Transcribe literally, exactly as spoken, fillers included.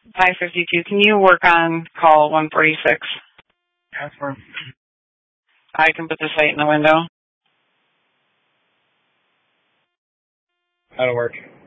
five fifty-two. Can you work on call one forty-six? Ask for him. I can put the site in the window. That'll work.